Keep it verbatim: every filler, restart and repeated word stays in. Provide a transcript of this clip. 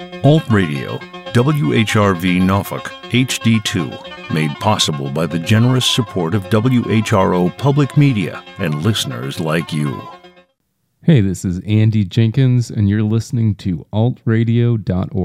Alt Radio, W H R V Norfolk, H D two, made possible by the generous support of W H R O Public Media and listeners like you. Hey, this is Andy Jenkins, and you're listening to alt radio dot org.